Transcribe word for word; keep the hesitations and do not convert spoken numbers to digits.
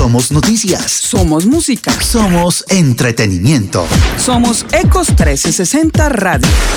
Somos noticias. Somos música. Somos entretenimiento. Somos Ecos trescientos sesenta Radio.